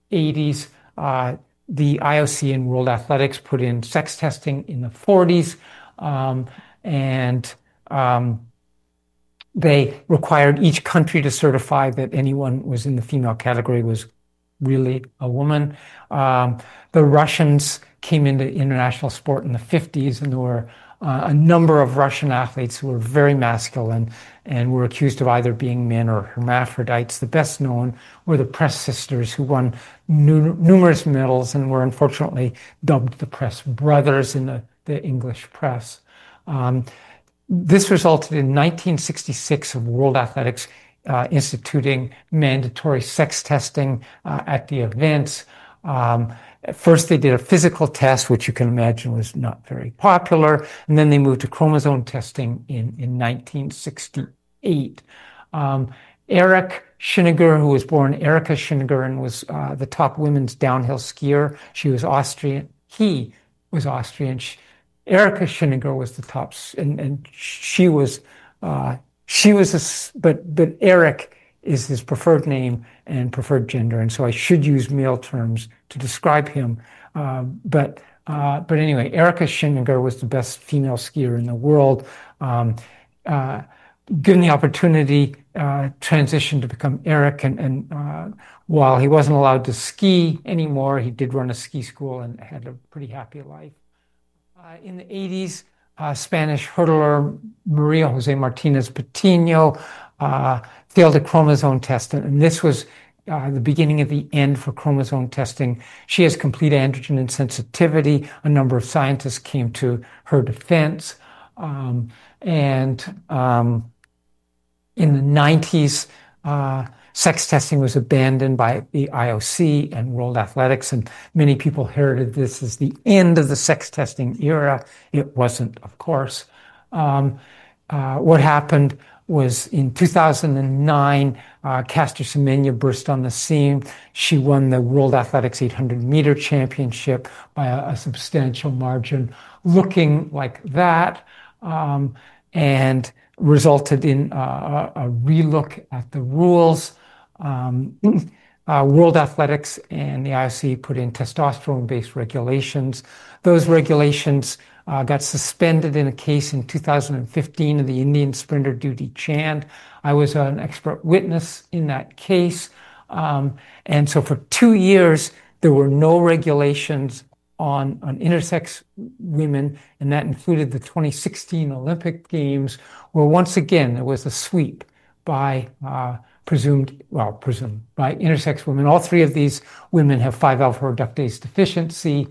80s. The IOC and World Athletics put in sex testing in the 40s, and they required each country to certify that anyone was in the female category was really a woman. The Russians came into international sport in the 50s, and there were a number of Russian athletes who were very masculine and were accused of either being men or hermaphrodites. The best known were the Press sisters, who won numerous medals and were unfortunately dubbed the Press brothers in the English press. This resulted in 1966 of World Athletics instituting mandatory sex testing at the events. At first, they did a physical test, which you can imagine was not very popular, and then they moved to chromosome testing in 1968. Erich Schiniger, who was born Erika Schiniger and was the top women's downhill skier. She was Austrian. He was Austrian. Erika Schiniger was the top, and she was but Erich is his preferred name and preferred gender, and so I should use male terms to describe him. But anyway, Erika Schiniger was the best female skier in the world. Given the opportunity, transitioned to become Erich, and while he wasn't allowed to ski anymore, he did run a ski school and had a pretty happy life. In the 80s, Spanish hurdler Maria Jose Martinez Patino failed a chromosome test, and this was the beginning of the end for chromosome testing. She has complete androgen insensitivity. A number of scientists came to her defense. And in the 90s, sex testing was abandoned by the IOC and World Athletics, and many people heralded this as the end of the sex testing era. It wasn't, of course. What happened was in 2009, Caster Semenya burst on the scene. She won the World Athletics 800-meter championship by a substantial margin, looking like that, and resulted in a relook at the rules. World Athletics and the IOC put in testosterone-based regulations. Those regulations got suspended in a case in 2015 of the Indian sprinter Dutee Chand. I was an expert witness in that case. And so for 2 years, there were no regulations on intersex women, and that included the 2016 Olympic Games, where once again, there was a sweep by presumed by intersex women. All three of these women have 5-alpha reductase deficiency.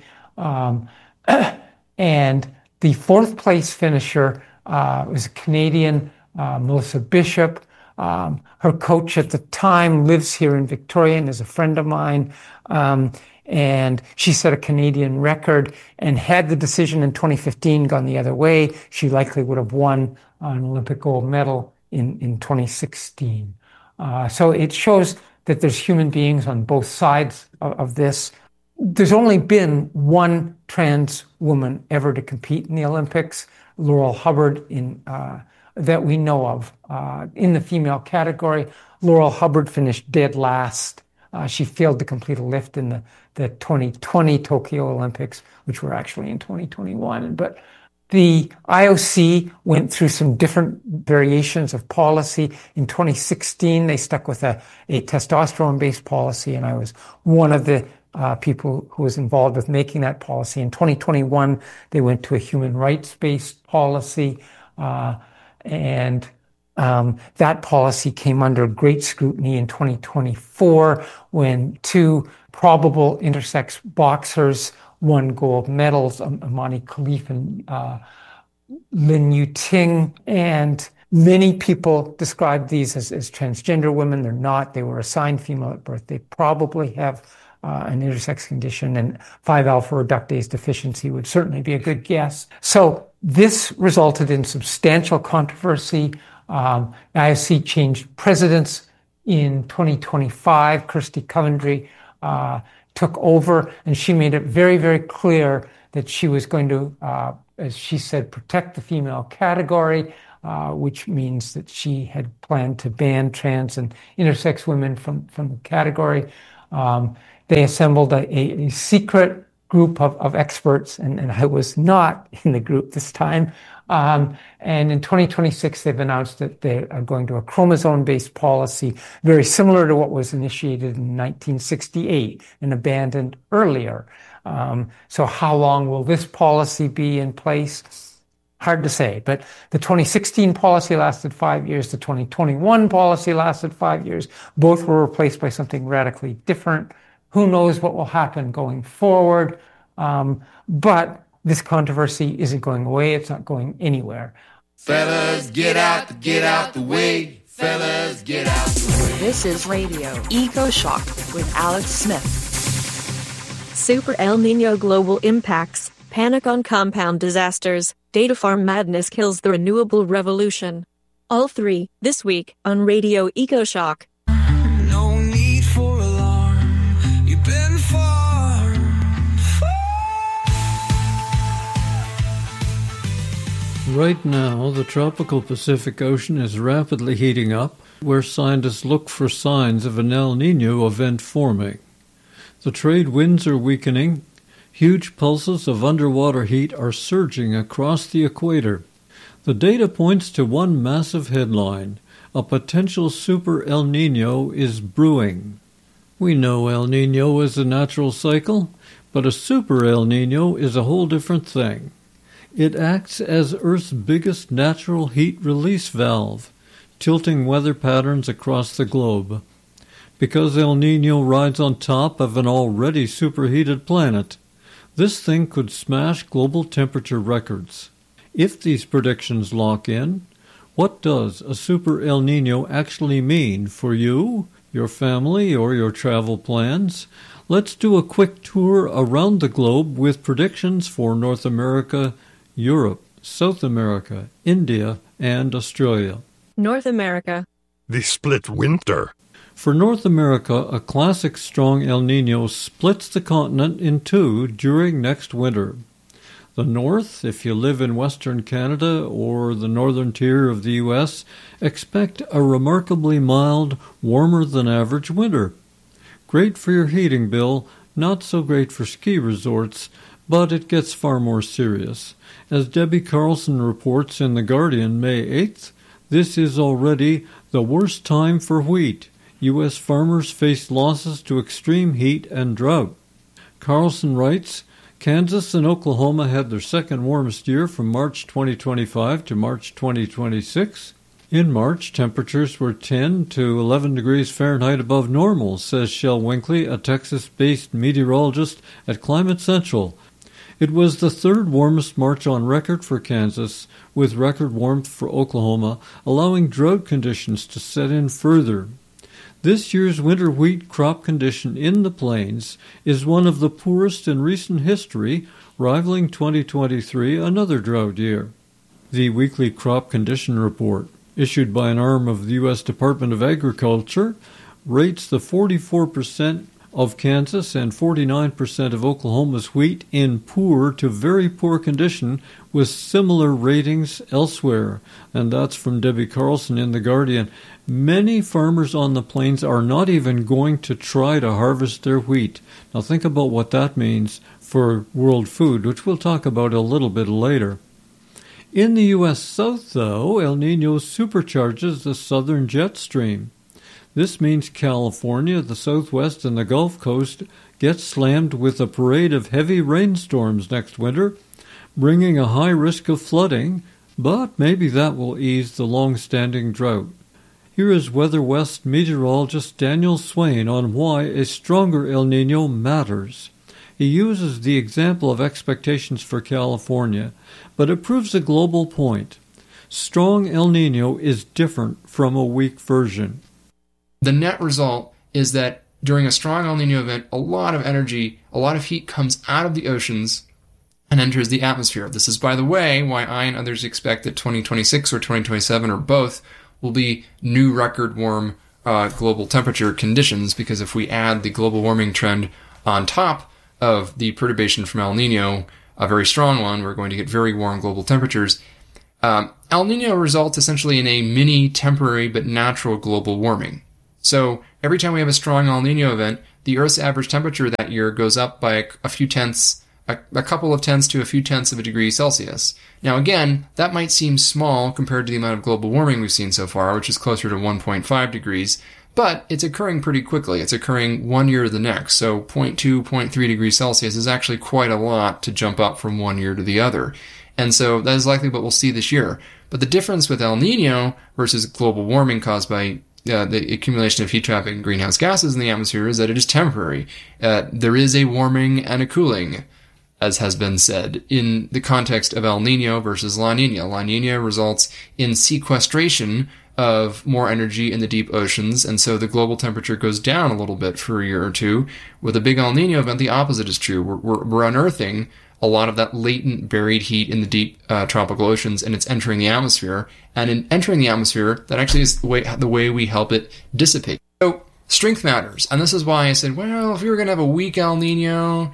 And the fourth place finisher was a Canadian, Melissa Bishop. Her coach at the time lives here in Victoria and is a friend of mine. And she set a Canadian record, and had the decision in 2015 gone the other way, she likely would have won an Olympic gold medal in 2016. So it shows that there's human beings on both sides of this. There's only been one trans woman ever to compete in the Olympics, Laurel Hubbard, that we know of. In the female category, Laurel Hubbard finished dead last. She failed to complete a lift in the 2020 Tokyo Olympics, which were actually in 2021. But the IOC went through some different variations of policy. In 2016, they stuck with a testosterone-based policy, and I was one of the people who was involved with making that policy. In 2021, they went to a human rights-based policy, and that policy came under great scrutiny in 2024 when two probable intersex boxers won gold medals, Amani Khalif and Lin Yuting. And many people describe these as transgender women. They're not. They were assigned female at birth. They probably have an intersex condition, and 5-alpha reductase deficiency would certainly be a good guess. So this resulted in substantial controversy. IOC changed presidents in 2025. Kirsty Coventry took over, and she made it very, very clear that she was going to, as she said, protect the female category, which means that she had planned to ban trans and intersex women from the category. they assembled a secret group of experts, and I was not in the group this time. And in 2026, they've announced that they are going to a chromosome-based policy, very similar to what was initiated in 1968 and abandoned earlier. So how long will this policy be in place? Hard to say, but the 2016 policy lasted 5 years. The 2021 policy lasted 5 years. Both were replaced by something radically different. Who knows what will happen going forward? But this controversy isn't going away. It's not going anywhere. Fellas, get out the way. Fellas, get out the way. This is Radio EcoShock with Alex Smith. Super El Nino global impacts, panic on compound disasters, data farm madness kills the renewable revolution. All three, this week, on Radio EcoShock. No need for alarm. You've been far. Right now, the tropical Pacific Ocean is rapidly heating up, where scientists look for signs of an El Nino event forming. The trade winds are weakening. Huge pulses of underwater heat are surging across the equator. The data points to one massive headline: a potential super El Nino is brewing. We know El Nino is a natural cycle, but a super El Nino is a whole different thing. It acts as Earth's biggest natural heat release valve, tilting weather patterns across the globe. Because El Nino rides on top of an already superheated planet, this thing could smash global temperature records. If these predictions lock in, what does a super El Nino actually mean for you, your family, or your travel plans? Let's do a quick tour around the globe with predictions for North America, Europe, South America, India, and Australia. North America. The split winter. For North America, a classic strong El Nino splits the continent in two during next winter. The north, if you live in Western Canada or the northern tier of the U.S., expect a remarkably mild, warmer-than-average winter. Great for your heating bill, not so great for ski resorts, but it gets far more serious. As Debbie Carlson reports in The Guardian May 8th, this is already the worst time for wheat. U.S. farmers face losses to extreme heat and drought. Carlson writes, Kansas and Oklahoma had their second warmest year from March 2025 to March 2026. In March, temperatures were 10 to 11 degrees Fahrenheit above normal, says Shel Winkley, a Texas-based meteorologist at Climate Central. It was the third warmest March on record for Kansas, with record warmth for Oklahoma, allowing drought conditions to set in further. This year's winter wheat crop condition in the plains is one of the poorest in recent history, rivaling 2023, another drought year. The weekly crop condition report, issued by an arm of the U.S. Department of Agriculture, rates the 44% of Kansas and 49% of Oklahoma's wheat in poor to very poor condition, with similar ratings elsewhere. And that's from Debbie Carlson in The Guardian. Many farmers on the plains are not even going to try to harvest their wheat. Now think about what that means for world food, which we'll talk about a little bit later. In the U.S. South, though, El Nino supercharges the southern jet stream. This means California, the Southwest, and the Gulf Coast get slammed with a parade of heavy rainstorms next winter, bringing a high risk of flooding, but maybe that will ease the long-standing drought. Here is Weather West meteorologist Daniel Swain on why a stronger El Nino matters. He uses the example of expectations for California, but it proves a global point. Strong El Nino is different from a weak version. The net result is that during a strong El Nino event, a lot of energy, a lot of heat comes out of the oceans and enters the atmosphere. This is, by the way, why I and others expect that 2026 or 2027 or both will be new record warm global temperature conditions, because if we add the global warming trend on top of the perturbation from El Nino, a very strong one, we're going to get very warm global temperatures. El Nino results essentially in a mini temporary but natural global warming. So every time we have a strong El Nino event, the Earth's average temperature that year goes up by a few tenths, a couple of tenths to a few tenths of a degree Celsius. Now again, that might seem small compared to the amount of global warming we've seen so far, which is closer to 1.5 degrees, but it's occurring pretty quickly. It's occurring one year to the next, so 0.2, 0.3 degrees Celsius is actually quite a lot to jump up from one year to the other. And so that is likely what we'll see this year. But the difference with El Nino versus global warming caused by the accumulation of heat-trapping greenhouse gases in the atmosphere is that it is temporary. There is a warming and a cooling, as has been said, in the context of El Nino versus La Nina. La Nina results in sequestration of more energy in the deep oceans, and so the global temperature goes down a little bit for a year or two. With a big El Nino event, the opposite is true. We're unearthing a lot of that latent buried heat in the deep tropical oceans, and it's entering the atmosphere. And in entering the atmosphere, that actually is the way we help it dissipate. So strength matters, and this is why I said, well, if we were going to have a weak El Nino,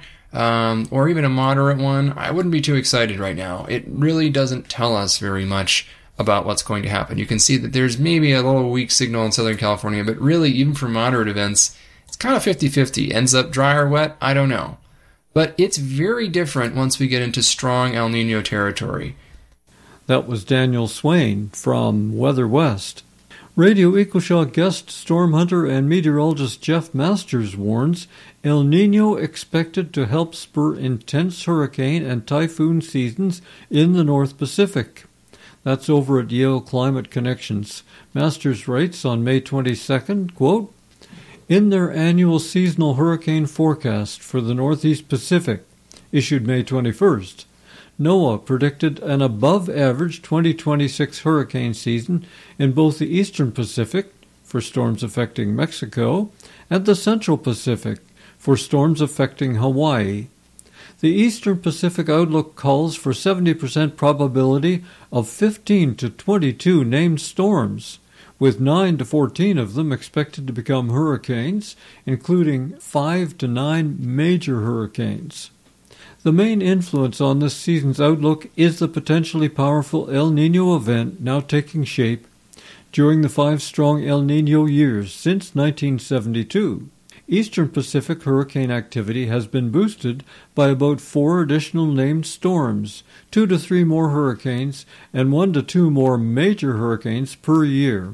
or even a moderate one, I wouldn't be too excited right now. It really doesn't tell us very much about what's going to happen. You can see that there's maybe a little weak signal in Southern California, but really, even for moderate events, it's kind of 50-50. Ends up dry or wet? I don't know. But it's very different once we get into strong El Nino territory. That was Daniel Swain from Weather West. Radio EcoShock guest storm hunter and meteorologist Jeff Masters warns El Nino expected to help spur intense hurricane and typhoon seasons in the North Pacific. That's over at Yale Climate Connections. Masters writes on May 22nd, quote, in their annual seasonal hurricane forecast for the Northeast Pacific, issued May 21st, NOAA predicted an above-average 2026 hurricane season in both the Eastern Pacific, for storms affecting Mexico, and the Central Pacific, for storms affecting Hawaii. The Eastern Pacific outlook calls for 70% probability of 15 to 22 named storms, with 9 to 14 of them expected to become hurricanes, including 5 to 9 major hurricanes. The main influence on this season's outlook is the potentially powerful El Nino event now taking shape during the 5 strong El Nino years since 1972. Eastern Pacific hurricane activity has been boosted by about 4 additional named storms, 2 to 3 more hurricanes, and 1 to 2 more major hurricanes per year.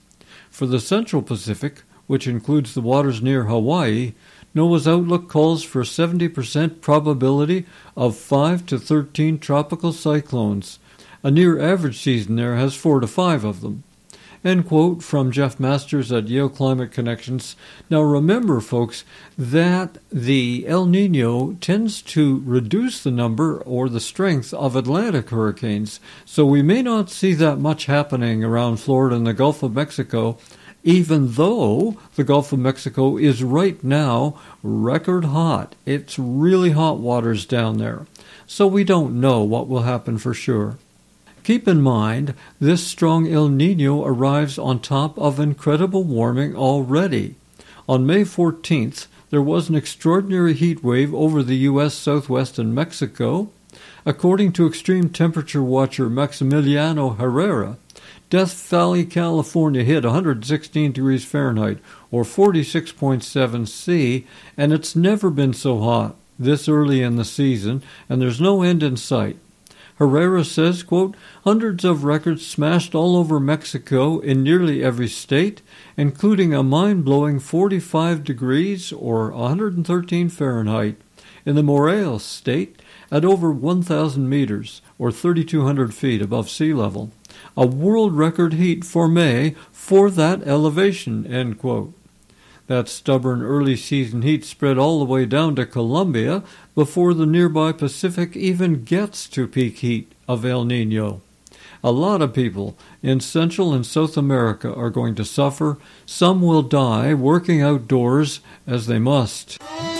For the Central Pacific, which includes the waters near Hawaii, NOAA's outlook calls for 70% probability of 5 to 13 tropical cyclones. A near-average season there has 4 to 5 of them. End quote from Jeff Masters at Yale Climate Connections. Now remember, folks, that the El Nino tends to reduce the number or the strength of Atlantic hurricanes, so we may not see that much happening around Florida and the Gulf of Mexico, even though the Gulf of Mexico is right now record hot. It's really hot waters down there, so we don't know what will happen for sure. Keep in mind, this strong El Nino arrives on top of incredible warming already. On May 14th, there was an extraordinary heat wave over the U.S. Southwest and Mexico. According to extreme temperature watcher Maximiliano Herrera, Death Valley, California hit 116 degrees Fahrenheit, or 46.7 C, and it's never been so hot this early in the season, and there's no end in sight. Herrera says, quote, hundreds of records smashed all over Mexico in nearly every state, including a mind-blowing 45 degrees or 113 Fahrenheit in the Morelos state at over 1,000 meters or 3,200 feet above sea level. A world record heat for May for that elevation, end quote. That stubborn early-season heat spread all the way down to Colombia before the nearby Pacific even gets to peak heat of El Nino. A lot of people in Central and South America are going to suffer. Some will die working outdoors as they must.